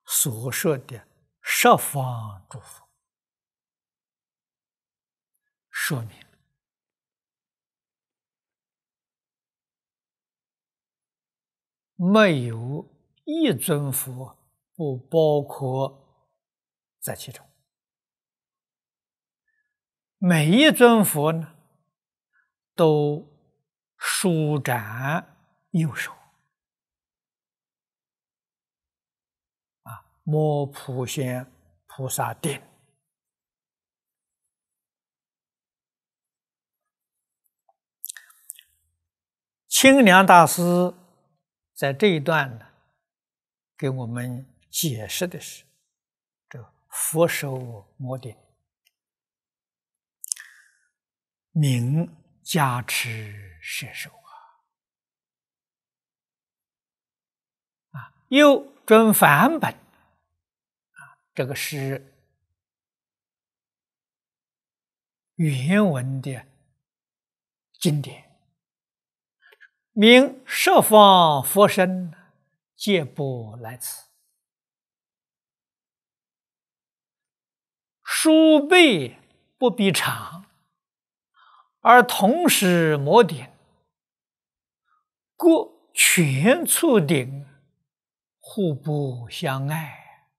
所说的十方诸佛，说明没有一尊佛不包括在其中。每一尊佛呢，都舒展右手，摸普贤菩萨顶。清凉大师在这一段呢，给我们解释的是这个佛手摩顶，名加持摄受又准梵本这个是原文的经典，名十方佛身皆不来此，书背不必长，而同时摩顶，各全触顶，互不相碍。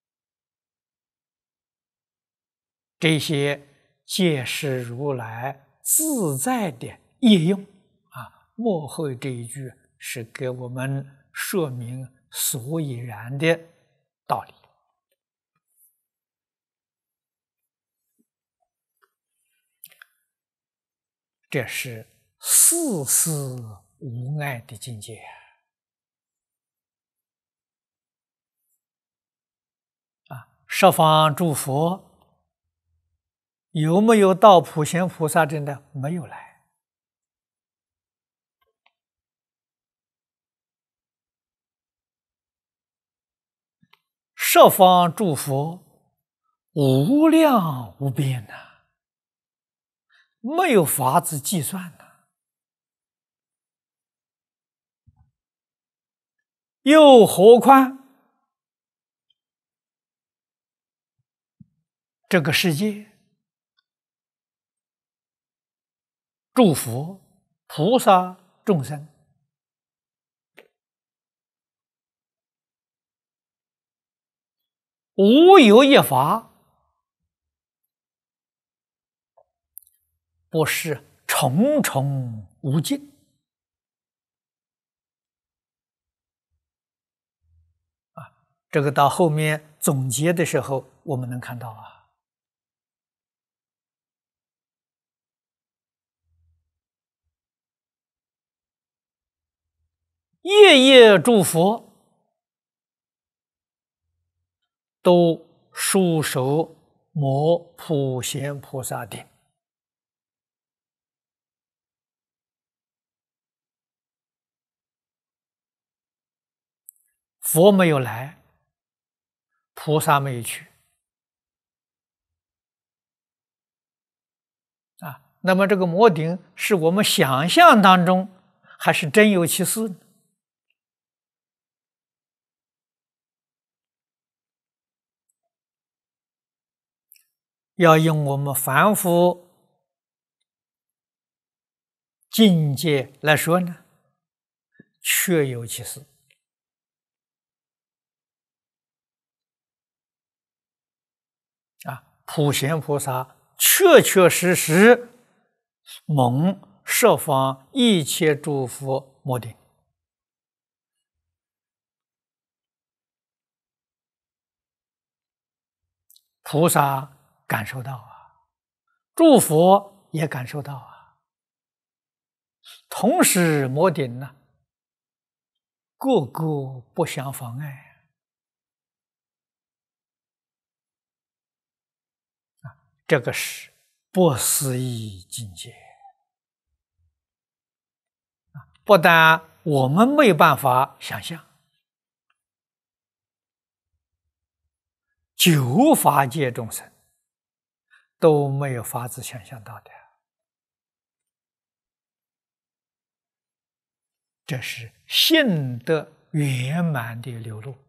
这些皆是如来自在的业用幕后这一句是给我们说明所以然的道理。这是事事无碍的境界十方诸佛有没有到普贤菩萨真的没有来？十方诸佛无量无边没有法子计算又何况这个世界诸佛菩萨众生无有一法不是重重无尽这个到后面总结的时候我们能看到夜夜诸佛都束手摩普贤菩萨顶，佛没有来，菩萨没有去那么这个摩顶是我们想象当中还是真有其事呢？要用我们凡夫境界来说呢，确有其事普贤菩萨确确实实蒙十方一切诸佛摩顶，菩萨感受到诸佛也感受到同时摩顶呢，个个不相妨碍这个是不思议境界不但我们没有办法想象，九法界众生都没有法子想象到的，这是性德圆满的流露